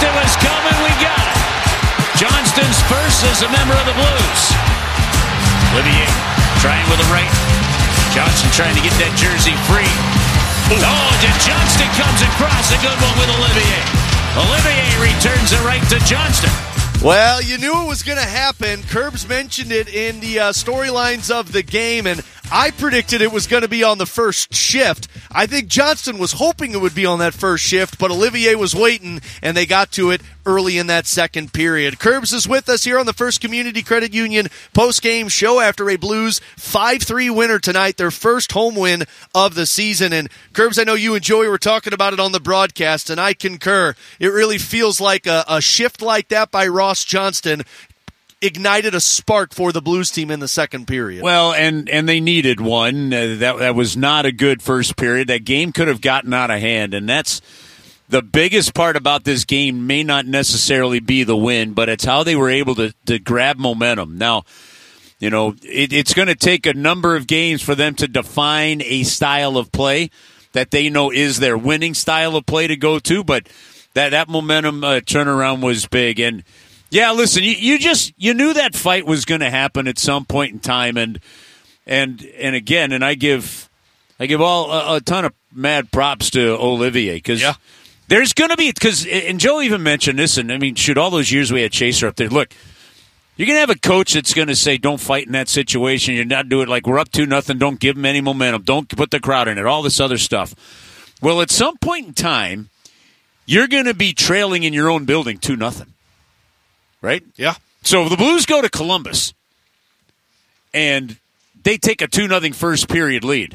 Johnston was coming. We got it. Johnston's first as a member of the Blues. Olivier trying with the right. Johnson trying to get that jersey free. Oh, Johnston comes across. A good one with Olivier. Olivier returns it right to Johnston. Well, you knew it was going to happen. Curbs mentioned it in the storylines of the game, and I predicted it was going to be on the first shift. I think Johnston was hoping it would be on that first shift, but Olivier was waiting, and they got to it early in that second period. Curbs is with us here on the First Community Credit Union post-game show after a Blues 5-3 winner tonight, their first home win of the season. And Curbs, I know you and Joey were talking about it on the broadcast, and I concur. It really feels like a shift like that by Ross Johnston ignited a spark for the Blues team in the second period. Well, and they needed one. That was not a good first period. That game could have gotten out of hand, and that's the biggest part about this game. May not necessarily be the win, but it's how they were able to grab momentum. Now, you know, it's going to take a number of games for them to define a style of play that they know is their winning style of play to go to, but that momentum turnaround was big. And yeah, listen, you knew that fight was going to happen at some point in time, and again, and I give all a ton of mad props to Olivier because there's going to be and Joe even mentioned this, and I mean, shoot, all those years we had Chaser up there. Look, you're going to have a coach that's going to say, "Don't fight in that situation. You're not doing it like we're up 2-0. Don't give them any momentum. Don't put the crowd in it. All this other stuff." Well, at some point in time, you're going to be trailing in your own building 2-0. Right? Yeah. So the Blues go to Columbus, and they take a 2-0 first period lead.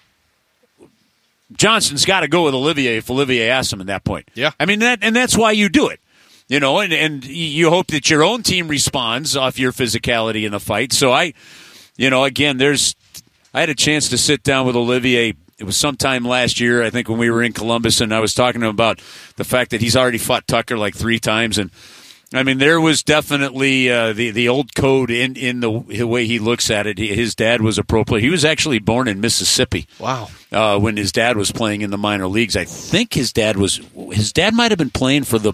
Johnston's got to go with Olivier if Olivier asks him at that point. Yeah. I mean, that's why you do it. You know, and you hope that your own team responds off your physicality in the fight. So again, I had a chance to sit down with Olivier. It was sometime last year, I think, when we were in Columbus, and I was talking to him about the fact that he's already fought Tucker like 3 times, and I mean, there was definitely the old code in the way he looks at it. His dad was a pro player. He was actually born in Mississippi. Wow. When his dad was playing in the minor leagues. I think his dad might have been playing for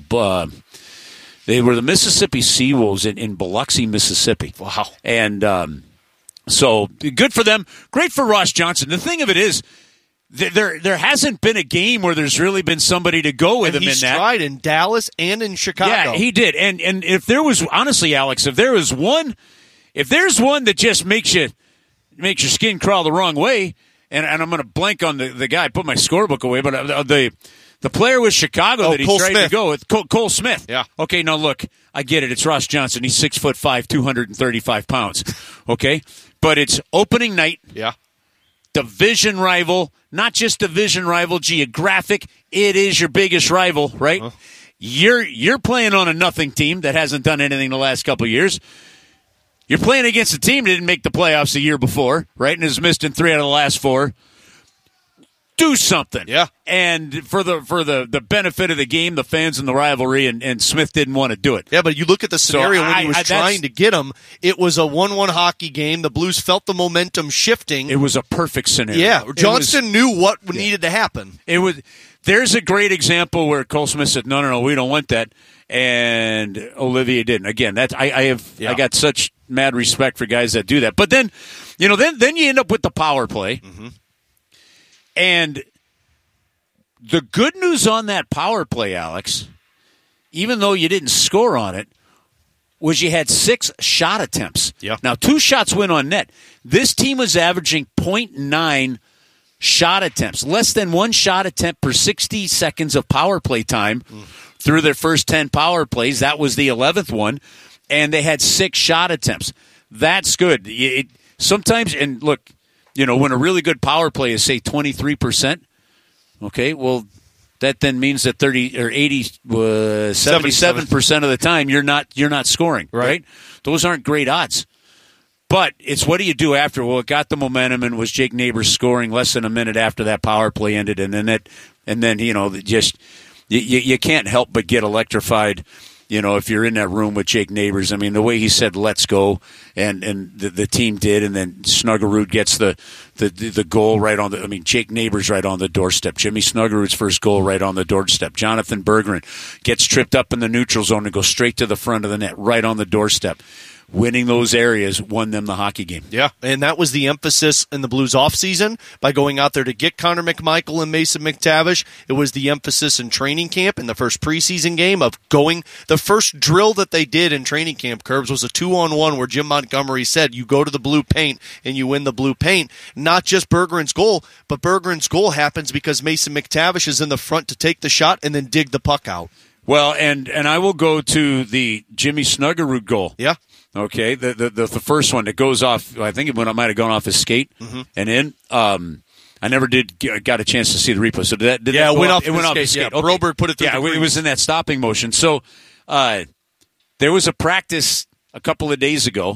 they were the Mississippi Seawolves in Biloxi, Mississippi. Wow. And so good for them. Great for Ross Johnston. The thing of it is, there hasn't been a game where there's really been somebody to go with him in that. He's tried in Dallas and in Chicago. Yeah, he did. And if there was, honestly, Alex, if there's one that just makes your skin crawl the wrong way, and I'm going to blank on the guy, I put my scorebook away, but the player with Chicago that he tried to go with, Cole Smith. Yeah. Okay, now look, I get it. It's Ross Johnston. He's 6'5", 235 pounds. Okay, but it's opening night. Yeah. Division rival, not just division rival, geographic. It is your biggest rival, right? Uh-huh. You're playing on a nothing team that hasn't done anything the last couple of years. You're playing against a team that didn't make the playoffs the year before, right? And has missed in 3 out of the last 4. Do something. Yeah. And for the benefit of the game, the fans and the rivalry, and Smith didn't want to do it. Yeah, but you look at the scenario when he was trying to get him, it was a 1-1 hockey game. The Blues felt the momentum shifting. It was a perfect scenario. Yeah, Johnston knew what needed to happen. There's a great example where Cole Smith said, no, we don't want that, and Olivier didn't. Again, I got such mad respect for guys that do that. But then, then you end up with the power play. Mm-hmm. And the good news on that power play, Alex, even though you didn't score on it, was you had 6 shot attempts. Yeah. Now, 2 shots went on net. This team was averaging 0.9 shot attempts, less than 1 shot attempt per 60 seconds of power play time through their first 10 power plays. That was the 11th one, and they had 6 shot attempts. That's good. Sometimes, and look, when a really good power play is, say, 23%, okay, well, that then means that 77% of the time you're not scoring, right? Those aren't great odds. But it's what do you do after? Well, it got the momentum, and was Jake Neighbors scoring less than a minute after that power play ended, and then you can't help but get electrified if you're in that room with Jake Neighbors, I mean, the way he said, let's go, and the team did, and then Snuggerud gets the goal right on Jake Neighbors right on the doorstep. Jimmy Snuggerud's first goal right on the doorstep. Jonathan Berggren gets tripped up in the neutral zone and goes straight to the front of the net right on the doorstep. Winning those areas won them the hockey game. Yeah, and that was the emphasis in the Blues offseason by going out there to get Connor McMichael and Mason McTavish. It was the emphasis in training camp in the first preseason game of going. The first drill that they did in training camp, Curbs, was a 2-on-1 where Jim Montgomery said, you go to the blue paint and you win the blue paint. Not just Berggren's goal, but Berggren's goal happens because Mason McTavish is in the front to take the shot and then dig the puck out. Well, and I will go to the Jimmy Snuggerud goal. Yeah. Okay, the first one that goes off, I think it might have gone off his skate and in. I never got a chance to see the replay. So it went off his skate. Yeah, okay. Broberg put it through. Yeah, it was in that stopping motion. So there was a practice a couple of days ago,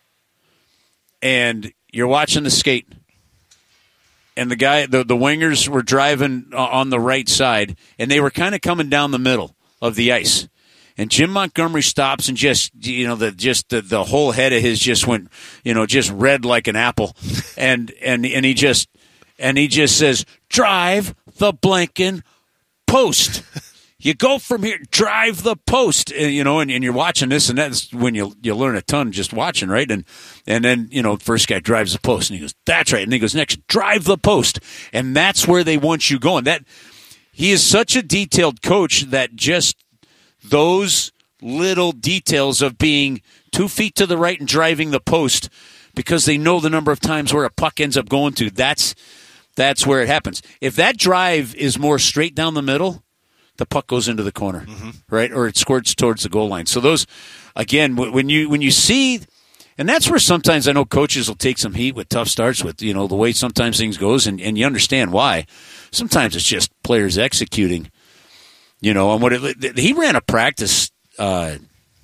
and you're watching the skate, and the wingers were driving on the right side, and they were kind of coming down the middle of the ice. And Jim Montgomery stops and the whole head of his just went, just red like an apple, and he just says, drive the blanking post. You go from here, drive the post, and you're watching this, and that's when you learn a ton just watching, right? And then first guy drives the post, and he goes, that's right, and he goes, next, drive the post, and that's where they want you going. That he is such a detailed coach that just those little details of being 2 feet to the right and driving the post, because they know the number of times where a puck ends up going to. That's where it happens. If that drive is more straight down the middle, the puck goes into the corner, right? Or it squirts towards the goal line. So those, again, when you see, and that's where sometimes I know coaches will take some heat with tough starts with, the way sometimes things goes, and you understand why. Sometimes it's just players executing. And he ran a practice. Was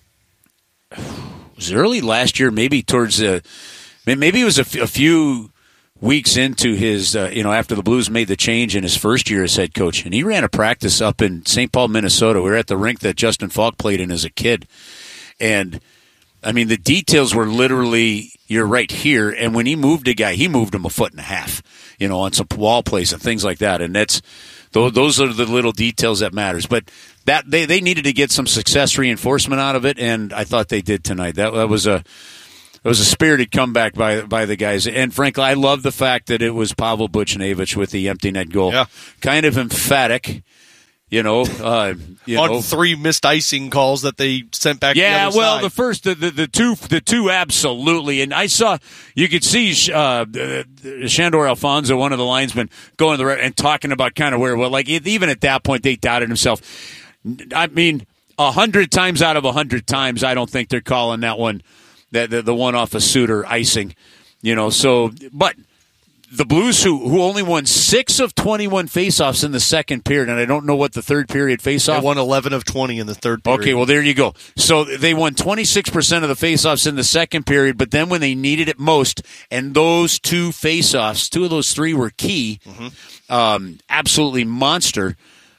early last year, maybe towards maybe it was a few weeks into his after the Blues made the change in his first year as head coach, and he ran a practice up in St. Paul, Minnesota. We were at the rink that Justin Falk played in as a kid, and I mean the details were literally you're right here. And when he moved a guy, he moved him 1.5 feet, on some wall plays and things like that, and that's. Those are the little details that matters. But that they needed to get some success reinforcement out of it, and I thought they did tonight. That was a spirited comeback by the guys. And frankly, I love the fact that it was Pavel Buchnevich with the empty net goal. Yeah. Kind of emphatic. On 3 missed icing calls that they sent back. Yeah, the well, side. the two absolutely, and you could see Shandor Alfonso, one of the linesmen, going to the right and talking about kind of even at that point they doubted himself. I mean, 100 times out of 100 times, I don't think they're calling that one the one off of Suter icing. So but. The Blues, who only won 6 of 21 faceoffs in the second period, and I don't know what the third period faceoff. They won 11 of 20 in the third period. Okay, well, there you go. So they won 26% of the faceoffs in the second period, but then when they needed it most, and those 2 faceoffs, 2 of those 3 were key, absolutely monster,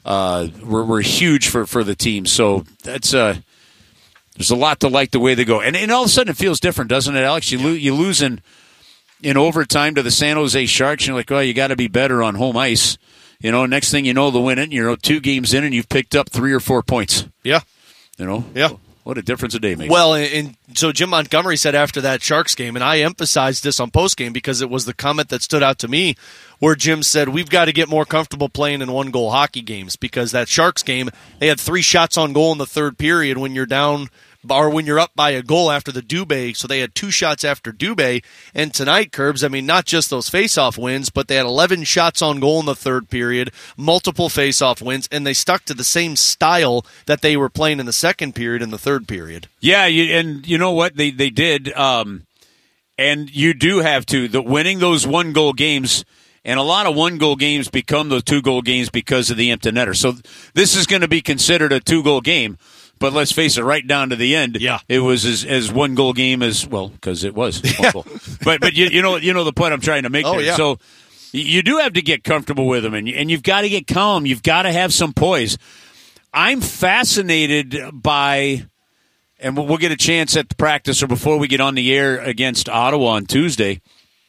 were huge for the team. So that's there's a lot to like the way they go. And all of a sudden it feels different, doesn't it, Alex? You lose in overtime to the San Jose Sharks, and you're like, you got to be better on home ice. Next thing you know, the win it, 2 games in, and you've picked up 3 or 4 points. Yeah. Yeah. What a difference a day makes. Well, and so Jim Montgomery said after that Sharks game, and I emphasized this on postgame because it was the comment that stood out to me, where Jim said, we've got to get more comfortable playing in 1-goal hockey games, because that Sharks game, they had 3 shots on goal in the third period when you're down or when you're up by a goal after the Dubé, so they had 2 shots after Dubé. And tonight, Curbs, I mean, not just those face-off wins, but they had 11 shots on goal in the third period, multiple face-off wins, and they stuck to the same style that they were playing in the second period and the third period. Yeah, and you know what? They did, and you do have to. Winning those 1-goal games, and a lot of 1-goal games become those 2-goal games because of the empty netter. So this is going to be considered a 2-goal game. But let's face it, right down to the end, it was as 1-goal game as, well, because it was. Yeah. But you know the point I'm trying to make there. Yeah. So you do have to get comfortable with them, and you've got to get calm. You've got to have some poise. I'm fascinated by, and we'll get a chance at the practice or before we get on the air against Ottawa on Tuesday.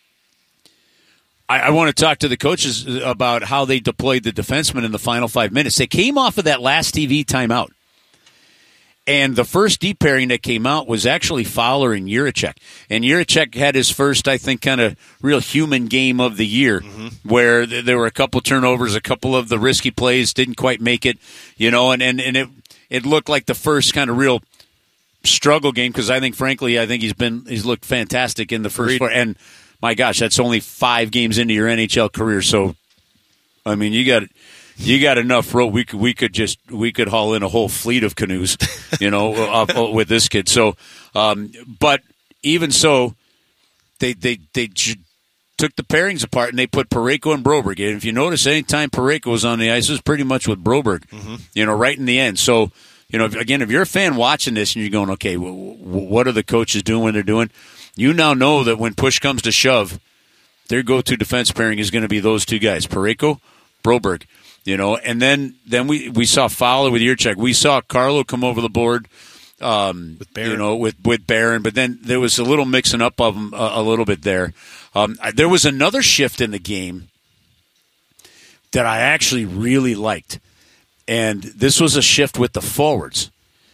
I want to talk to the coaches about how they deployed the defensemen in the final 5 minutes. They came off of that last TV timeout. And the first deep pairing that came out was actually Fowler and Jiricek. And Jiricek had his first, I think, kind of real human game of the year, where there were a couple turnovers, a couple of the risky plays, didn't quite make it, and it looked like the first kind of real struggle game, because I think, frankly, he's looked fantastic in the first four. And my gosh, that's only 5 games into your NHL career. So, I mean, you got enough rope. We could haul in a whole fleet of canoes, with this kid. So, but even so, they took the pairings apart and they put Parayko and Broberg. And if you notice, anytime Parayko was on the ice, it was pretty much with Broberg, right in the end. So, again, if you're a fan watching this and you're going, okay, what are the coaches doing when they're doing? You now know that when push comes to shove, their go-to defense pairing is going to be those two guys, Parayko, Broberg. And then we saw Fowler with Jiricek. We saw Carlo come over the board, with Barron. With Barron. But then there was a little mixing up of them a little bit there. There was another shift in the game that I actually really liked, and this was a shift with the forwards.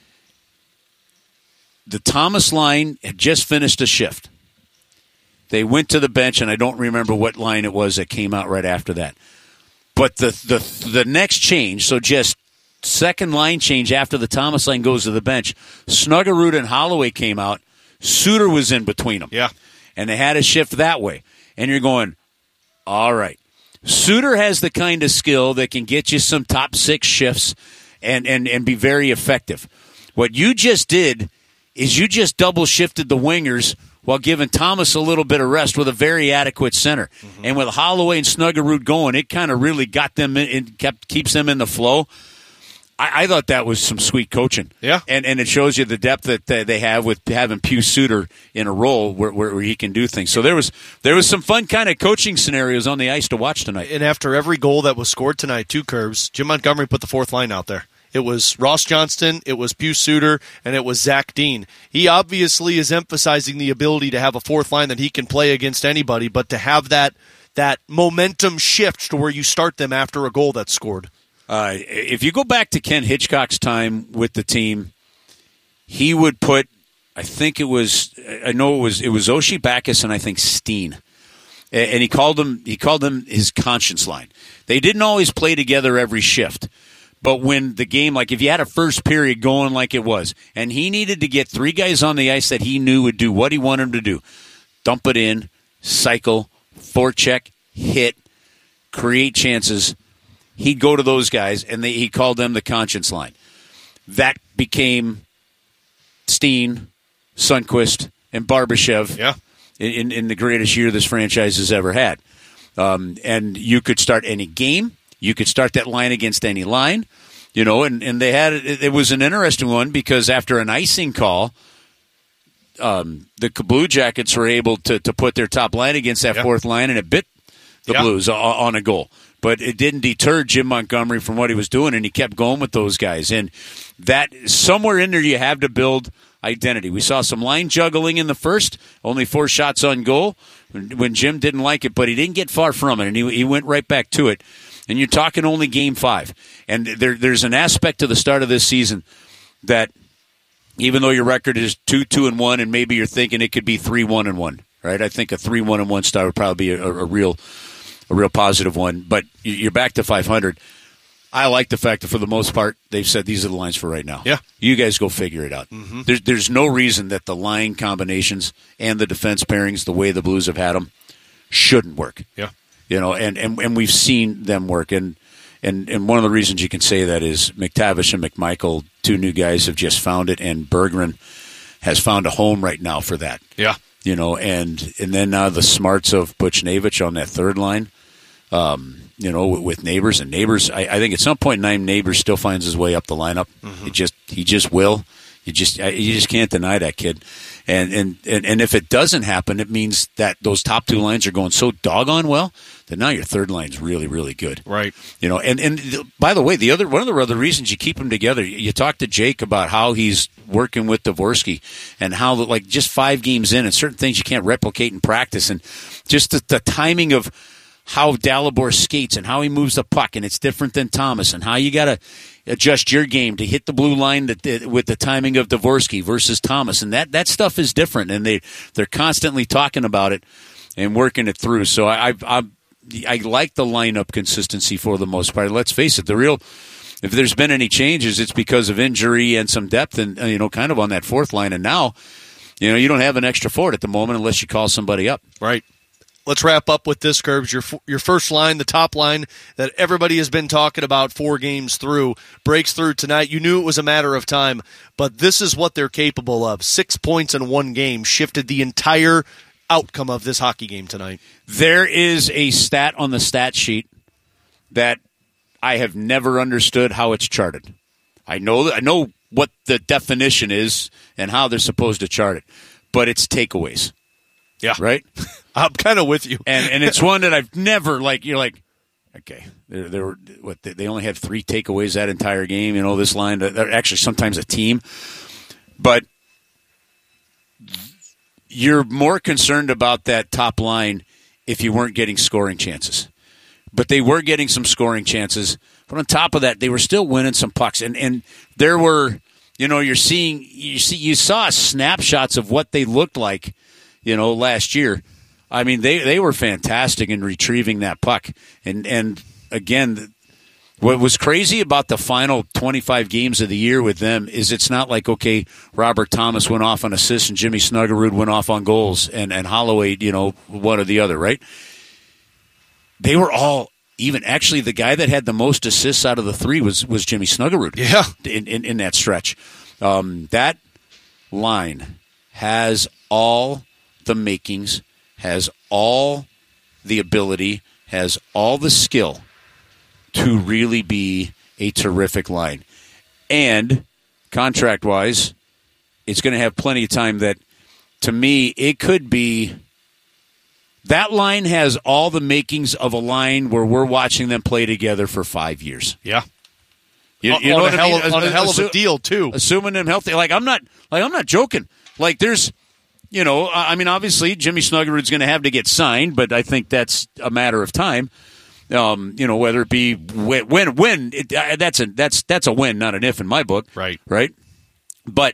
The Thomas line had just finished a shift. They went to the bench, and I don't remember what line it was that came out right after that. But the next change, so just second line change after the Thomas line goes to the bench, Snuggerud and Holloway came out. Suter was in between them. Yeah. And they had a shift that way. And you're going, all right. Suter has the kind of skill that can get you some top 6 shifts and be very effective. What you just did is you just double shifted the wingers while giving Thomas a little bit of rest with a very adequate center. And with Holloway and Snuggerud going, it kind of really got them in, keeps them in the flow. I thought that was some sweet coaching. Yeah. And it shows you the depth that they have with having Pius Suter in a role where he can do things. So there was some fun kind of coaching scenarios on the ice to watch tonight. And after every goal that was scored tonight, 2 Curbs, Jim Montgomery put the 4th line out there. It was Ross Johnston, it was Pius Suter, and it was Zach Dean. He obviously is emphasizing the ability to have a 4th line that he can play against anybody, but to have that momentum shift to where you start them after a goal that's scored. If you go back to Ken Hitchcock's time with the team, he would put, I know it was Oshie Backus and I think Steen. And he called them his conscience line. They didn't always play together every shift. But when the game, like if you had a first period going like it was, and he needed to get 3 guys on the ice that he knew would do what he wanted them to do, dump it in, cycle, forecheck, hit, create chances, he'd go to those guys, and he called them the conscience line. That became Steen, Sundqvist, and Barbashev in the greatest year this franchise has ever had. And you could start any game. You could start that line against any line, and they had it was an interesting one because after an icing call, the Blue Jackets were able to put their top line against that 4th line, and it bit the Blues on a goal. But it didn't deter Jim Montgomery from what he was doing, and he kept going with those guys. And that somewhere in there you have to build identity. We saw some line juggling in the first, only 4 shots on goal when Jim didn't like it, but he didn't get far from it, and he went right back to it. And you're talking only Game 5. And there's an aspect to the start of this season that even though your record is 2-2-1, and maybe you're thinking it could be 3-1-1, right? I think a 3-1-1 start would probably be a real positive one. But you're back to 500. I like the fact that for the most part, they've said these are the lines for right now. Yeah. You guys go figure it out. There's no reason that the line combinations and the defense pairings, the way the Blues have had them, shouldn't work. Yeah. And we've seen them work. And one of the reasons you can say that is McTavish and McMichael, 2 new guys, have just found it, and Berggren has found a home right now for that. Yeah. And then now the smarts of Buchnevich on that 3rd line, with Neighbors. And Neighbors, I think at some point in time, Neighbors still finds his way up the lineup. He just will. You just can't deny that kid. And if it doesn't happen, it means that those top two lines are going so doggone well that now your third line's really, really good. Right. And by the way, one of the other reasons you keep them together, you talked to Jake about how he's working with Dvorsky and how, like, just 5 games in and certain things you can't replicate in practice, and just the timing of how Dalibor skates and how he moves the puck, and it's different than Thomas, and how you got to adjust your game to hit the blue line with the timing of Dvorsky versus Thomas, and that stuff is different, and they're constantly talking about it and working it through. So I like the lineup consistency for the most part. Let's face it, if there's been any changes, it's because of injury and some depth, and kind of on that fourth line, and now you don't have an extra forward at the moment unless you call somebody up. Right. Let's wrap up with this, Curbs. Your first line, the top line that everybody has been talking about 4 games through, breaks through tonight. You knew it was a matter of time, but this is what they're capable of. 6 points in 1 game shifted the entire outcome of this hockey game tonight. There is a stat on the stat sheet that I have never understood how it's charted. I know what the definition is and how they're supposed to chart it, but it's takeaways. Yeah. Right? I'm kind of with you. And it's one that I've never, you're like, okay, they only had 3 takeaways that entire game, this line, they're actually sometimes a team. But you're more concerned about that top line if you weren't getting scoring chances. But they were getting some scoring chances. But on top of that, they were still winning some pucks. And there were, you saw snapshots of what they looked like, last year. I mean, they were fantastic in retrieving that puck. And again, what was crazy about the final 25 games of the year with them is it's not like, okay, Robert Thomas went off on assists and Jimmy Snuggerud went off on goals and Holloway, one or the other, right? They were all even. Actually, the guy that had the most assists out of the 3 was Jimmy Snuggerud. Yeah. In that stretch. That line has all the makings, has all the ability, has all the skill to really be a terrific line. And contract-wise, it's going to have plenty of time that, to me, it could be that line has all the makings of a line where we're watching them play together for 5 years. Yeah. You know what I mean? On a hell of a deal, too. Assuming them healthy. I'm not joking. There's, obviously Jimmy Snuggerud's going to have to get signed, but I think that's a matter of time. Whether it be when that's a win, not an if in my book. Right. But,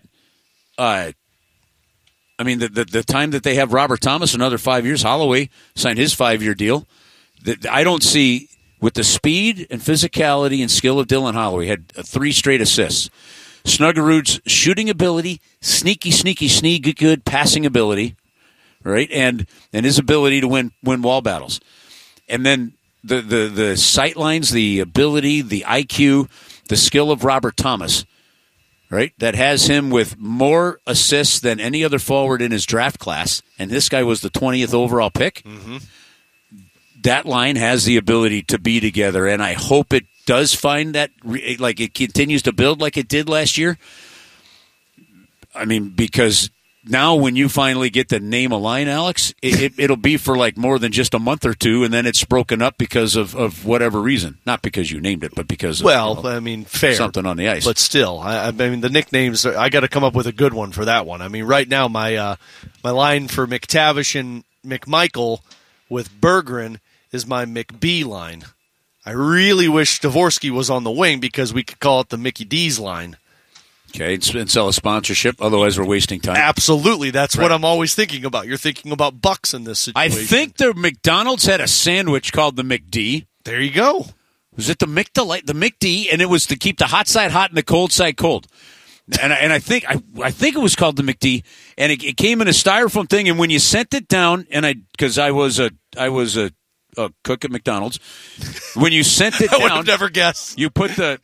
the time that they have Robert Thomas, another 5 years, Holloway signed his 5-year deal. I don't see, with the speed and physicality and skill of Dylan Holloway, had 3 straight assists. Snuggerud's shooting ability, sneaky good passing ability, right, and his ability to win wall battles, and then the sight lines, the ability, the IQ, the skill of Robert Thomas, right, that has him with more assists than any other forward in his draft class, and this guy was the 20th overall pick. Mm-hmm. That line has the ability to be together, and I hope it does find that, it continues to build like it did last year. Because now when you finally get to name a line, Alex, it'll be for more than just a month or 2, and then it's broken up because of whatever reason. Not because you named it, but because of fair. Something on the ice. But still, the nicknames, I got to come up with a good one for that one. Right now my line for McTavish and McMichael with Berggren is my McB line. I really wish Dvorsky was on the wing because we could call it the Mickey D's line. Okay, and sell a sponsorship. Otherwise, we're wasting time. Absolutely. That's right. What I'm always thinking about. You're thinking about bucks in this situation. I think the McDonald's had a sandwich called the McD. There you go. Was it the McDelight? The McD, and it was to keep the hot side hot and the cold side cold. And I think it was called the McD, and it came in a styrofoam thing. And when you sent it down, because I was a cook at McDonald's. When you sent it down, I would have never guessed. You put the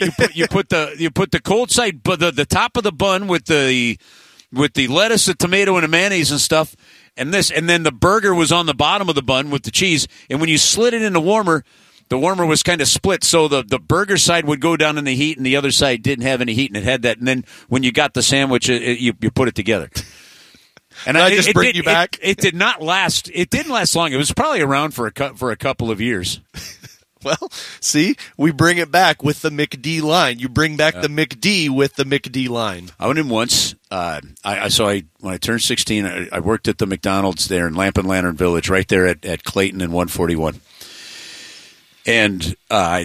cold side, but the top of the bun with the lettuce, the tomato, and the mayonnaise and stuff, and then the burger was on the bottom of the bun with the cheese. And when you slid it in the warmer was kind of split, so the burger side would go down in the heat, and the other side didn't have any heat, and it had that. And then when you got the sandwich, you put it together. And I just bring you back. It did not last. It didn't last long. It was probably around for a couple of years. Well, see, we bring it back with the McD line. You bring back the McD with the McD line. I went in once. When I turned 16, I worked at the McDonald's there in Lamp and Lantern Village, right there at Clayton and 141. And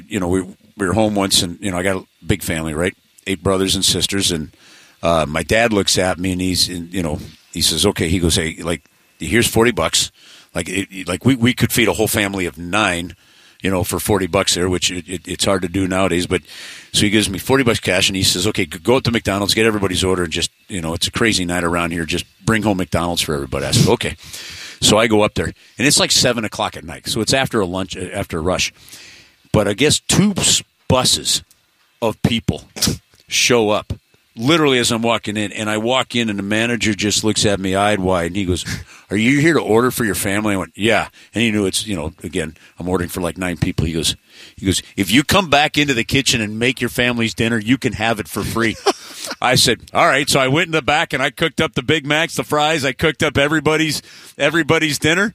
we were home once, and I got a big family, right? 8 brothers and sisters, and my dad looks at me and he says, okay, he goes, hey, like, here's $40. Like we could feed a whole family of 9, for $40 there, which it's hard to do nowadays. But so he gives me $40 cash and he says, okay, go up to McDonald's, get everybody's order, and just, it's a crazy night around here. Just bring home McDonald's for everybody. I said, okay. So I go up there and it's like 7:00 at night. So it's after a rush. But I guess 2 buses of people show up literally as I'm walking in, and I walk in and the manager just looks at me eyed wide and he goes, are you here to order for your family? I went, yeah. And he knew it's, again, I'm ordering for like 9 people. He goes, if you come back into the kitchen and make your family's dinner, you can have it for free. I said, all right. So I went in the back and I cooked up the Big Macs, the fries. I cooked up everybody's dinner.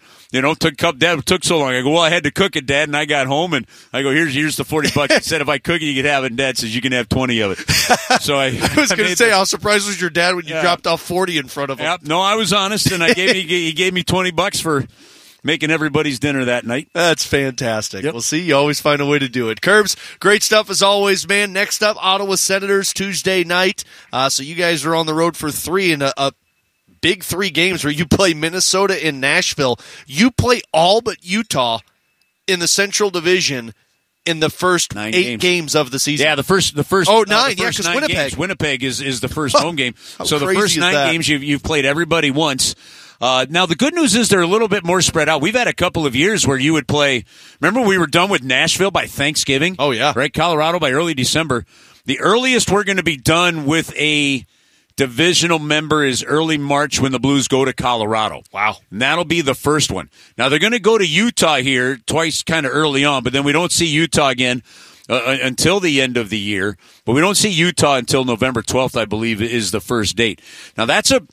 Dad took so long. I go, well, I had to cook it, Dad. And I got home and I go, here's the $40. He said, if I cook it, you can have it. And Dad says, you can have 20 of it. So I was going to say, how surprised was your dad when you dropped off 40 in front of him? Yep. No, I was honest, and he gave me $20 for making everybody's dinner that night. That's fantastic. Yep. Well, see, you always find a way to do it. Curbs, great stuff as always, man. Next up, Ottawa Senators Tuesday night. So you guys are on the road for 3 in a big 3 games where you play Minnesota and Nashville. You play all but Utah in the Central Division in the first 8 games of the season. Yeah, the first. Oh, 9, because Winnipeg. Winnipeg is the first home game. So the first 9 games you've played everybody once. Now, the good news is they're a little bit more spread out. We've had a couple of years where you would play. Remember, we were done with Nashville by Thanksgiving? Oh, yeah. Right? Colorado by early December. The earliest we're going to be done with a divisional member is early March when the Blues go to Colorado. Wow. And that'll be the first one. Now, they're going to go to Utah here twice kind of early on, but then we don't see Utah again until the end of the year. But we don't see Utah until November 12th, I believe, is the first date. Now,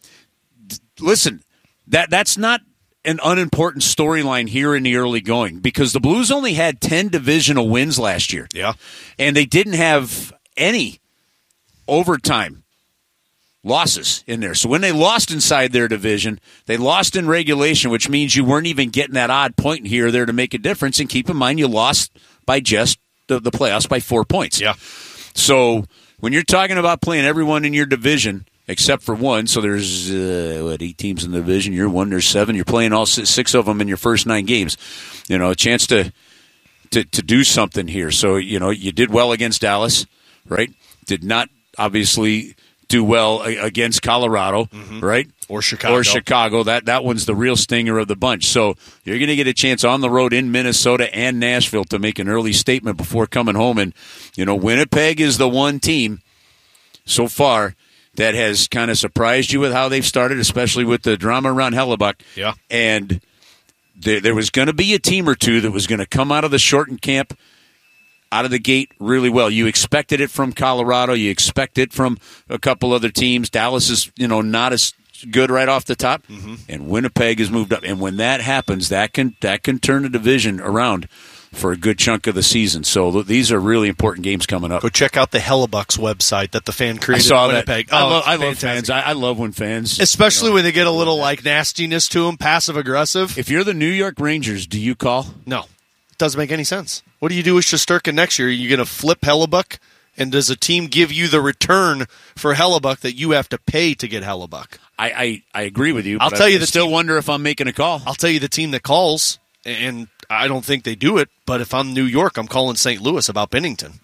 listen, that's not an unimportant storyline here in the early going because the Blues only had 10 divisional wins last year. Yeah. And they didn't have any overtime losses in there. So when they lost inside their division, they lost in regulation, which means you weren't even getting that odd point here or there to make a difference. And keep in mind, you lost by just the playoffs by 4 points. Yeah. So when you're talking about playing everyone in your division except for one, so there's 8 teams in the division. You're 1, there's 7. You're playing all 6 of them in your first 9 games. A chance to do something here. So you did well against Dallas, right? Did not obviously do well against Colorado, right? Or Chicago. That one's the real stinger of the bunch. So you're going to get a chance on the road in Minnesota and Nashville to make an early statement before coming home. And, Winnipeg is the one team so far that has kind of surprised you with how they've started, especially with the drama around Hellebuck. Yeah. And there was going to be a team or two that was going to come out of the shortened camp out of the gate really well. You expected it from Colorado. You expect it from a couple other teams. Dallas is, not as good right off the top. And Winnipeg has moved up. And when that happens, that can turn a division around for a good chunk of the season. So these are really important games coming up. Go check out the Hellebucks website that the fan created. I saw in Winnipeg. That. I love fans. I love when fans, especially when they get a little nastiness to them, passive aggressive. If you're the New York Rangers, do you call? No. Doesn't make any sense. What do you do with Shesterkin next year? Are you going to flip Hellebuck? And does a team give you the return for Hellebuck that you have to pay to get Hellebuck? I agree with you. I'll tell you, still wonder if I'm making a call. I'll tell you the team that calls, and I don't think they do it. But if I'm New York, I'm calling St. Louis about Binnington.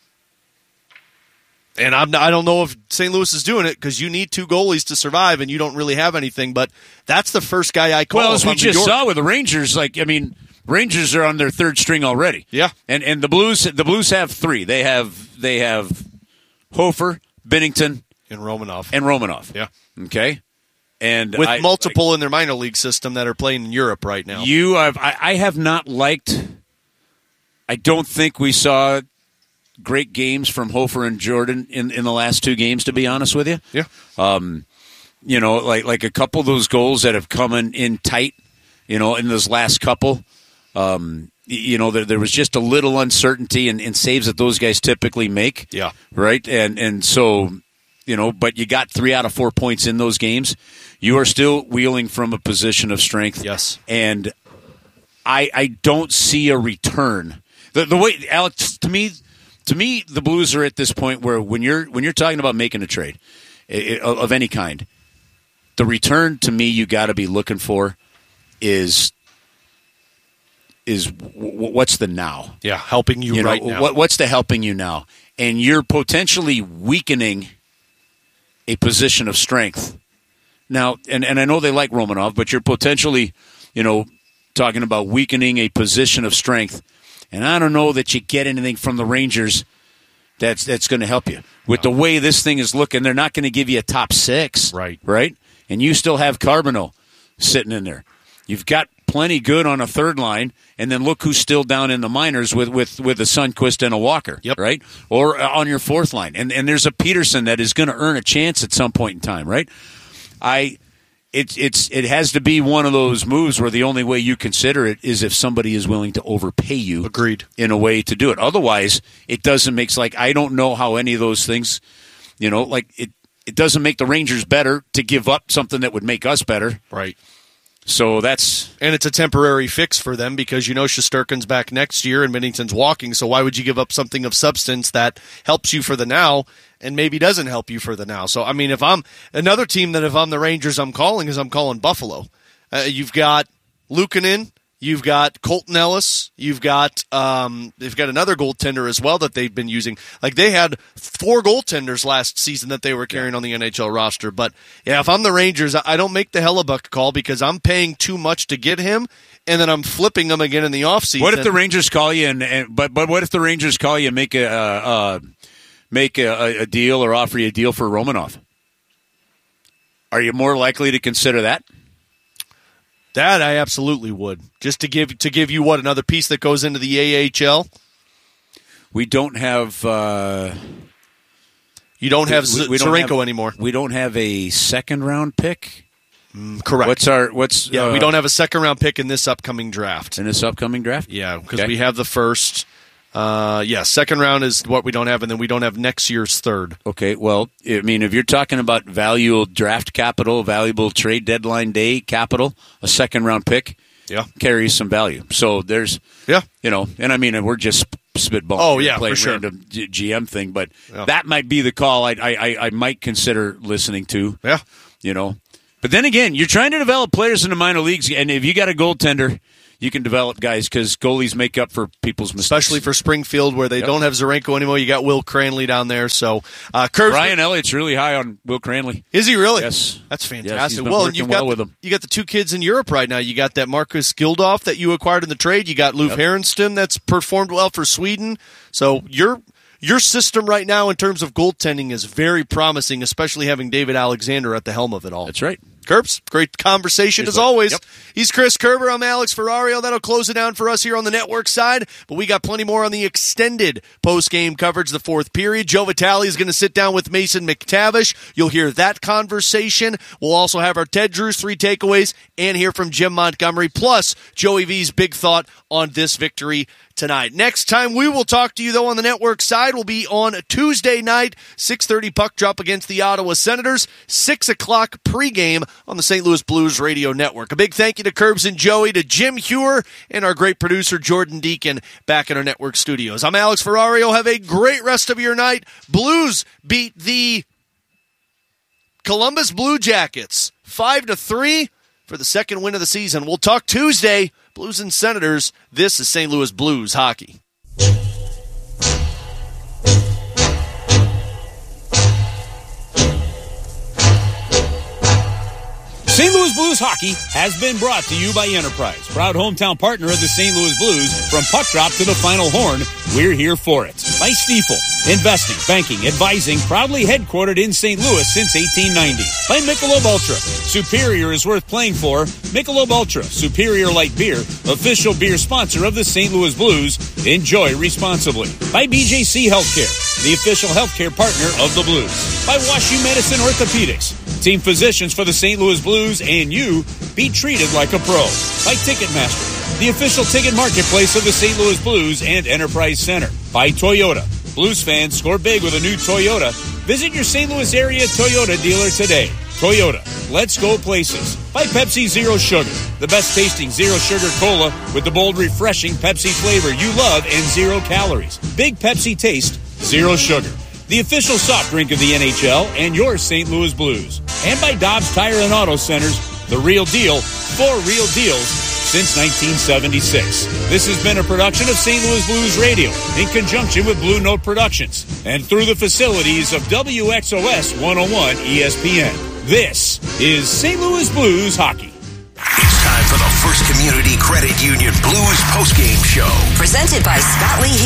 And I don't know if St. Louis is doing it because you need 2 goalies to survive, and you don't really have anything. But that's the first guy I call. Well, as we just saw with the Rangers, Rangers are on their 3rd string already. Yeah. And the Blues have 3. They have Hofer, Binnington, and Romanov. Yeah. Okay. And with multiple in their minor league system that are playing in Europe right now. I have not liked. I don't think we saw great games from Hofer and Jordan in the last 2 games, to be honest with you. Yeah. like a couple of those goals that have come in tight, in those last couple. There was just a little uncertainty in saves that those guys typically make. Yeah. Right? And so, but you got 3 out of 4 points in those games. You are still wheeling from a position of strength. Yes. And I don't see a return. The way, Alex, to me, the Blues are at this point where when you're talking about making a trade of any kind, the return to me you got to be looking for is what's the now? Yeah, helping you right now. What's the helping you now? And you're potentially weakening a position of strength. Now, and I know they like Romanov, but you're potentially, talking about weakening a position of strength. And I don't know that you get anything from the Rangers that's going to help you. With the way this thing is looking, they're not going to give you a top 6. Right? And you still have Carbonneau sitting in there. You've got plenty good on a third line, and then look who's still down in the minors with a Sundqvist and a Walker, right? Or on your fourth line. And there's a Peterson that is going to earn a chance at some point in time, right? It has to be one of those moves where the only way you consider it is if somebody is willing to overpay you. Agreed. In a way to do it. Otherwise, it doesn't make I don't know how any of those things, it doesn't make the Rangers better to give up something that would make us better. Right. So and it's a temporary fix for them because Shesterkin's back next year and Binnington's walking. So why would you give up something of substance that helps you for the now and maybe doesn't help you for the now? So I mean, if I'm another team that if I'm the Rangers, I'm calling Buffalo. You've got Luukkonen. You've got Colton Ellis. You've got they've got another goaltender as well that they've been using. Like they had 4 goaltenders last season that they were carrying on the NHL roster. But yeah, if I'm the Rangers, I don't make the Hellebuck call because I'm paying too much to get him, and then I'm flipping him again in the offseason. What if the Rangers call you but what if the Rangers call you and make a deal or offer you a deal for Romanov? Are you more likely to consider that? That I absolutely would. Just to give you another piece that goes into the AHL. We don't have. You don't have Zarenko anymore. We don't have a second round pick. Correct. We don't have a second round pick in this upcoming draft. Yeah, because we have the first. Second round is what we don't have, and then we don't have next year's third. Okay, well, I mean, if you're talking about valuable draft capital, valuable trade deadline day capital, a second round pick carries some value. So there's, and I mean, we're just spitballing. Oh, yeah, play for sure. Random GM thing, but that might be the call I might consider listening to. Yeah. But then again, you're trying to develop players in the minor leagues, and if you got a goaltender, you can develop guys because goalies make up for people's mistakes. Especially for Springfield where they don't have Zarenko anymore. You got Will Cranley down there. So Brian Elliott's really high on Will Cranley. Is he really? Yes. That's fantastic. Yes, he's been working well with him. You got the 2 kids in Europe right now. You got that Marcus Gildoff that you acquired in the trade. You got Lou Herenstam that's performed well for Sweden. So your system right now in terms of goaltending is very promising, especially having David Alexander at the helm of it all. That's right. Kerbs, great conversation as always. Yep. He's Chris Kerber. I'm Alex Ferrario. That'll close it down for us here on the network side. But we got plenty more on the extended post-game coverage, the 4th period. Joe Vitale is going to sit down with Mason McTavish. You'll hear that conversation. We'll also have our Ted Drews 3 takeaways and hear from Jim Montgomery, plus Joey V's big thought on this victory tonight. Next time we will talk to you, though, on the network side will be on Tuesday night, 6:30 puck drop against the Ottawa Senators, 6 o'clock pregame on the St. Louis Blues Radio Network. A big thank you to Kerbs and Joey, to Jim Hewer, and our great producer, Jordan Deacon, back in our network studios. I'm Alex Ferrario. Have a great rest of your night. Blues beat the Columbus Blue Jackets 5-3 for the second win of the season. We'll talk Tuesday. Blues and Senators. This is St. Louis Blues hockey. St. Louis Blues hockey has been brought to you by Enterprise, proud hometown partner of the St. Louis Blues. From puck drop to the final horn, we're here for it. By Stiefel, investing, banking, advising, proudly headquartered in St. Louis since 1890. By Michelob Ultra, Superior is worth playing for. Michelob Ultra, Superior Light Beer, official beer sponsor of the St. Louis Blues. Enjoy responsibly. By BJC Healthcare, the official healthcare partner of the Blues. By WashU Medicine Orthopedics. Team physicians for the St. Louis Blues and you be treated like a pro. By Ticketmaster, the official ticket marketplace of the St. Louis Blues and Enterprise Center. By Toyota. Blues fans, score big with a new Toyota. Visit your St. Louis area Toyota dealer today. Toyota, let's go places. By Pepsi Zero Sugar, the best tasting zero sugar cola with the bold, refreshing Pepsi flavor you love and 0 calories. Big Pepsi taste, zero sugar. The official soft drink of the NHL and your St. Louis Blues. And by Dobbs Tire and Auto Centers, the real deal for real deals since 1976. This has been a production of St. Louis Blues Radio in conjunction with Blue Note Productions and through the facilities of WXOS 101 ESPN. This is St. Louis Blues Hockey. It's time for the First Community Credit Union Blues postgame show. Presented by Scott Lee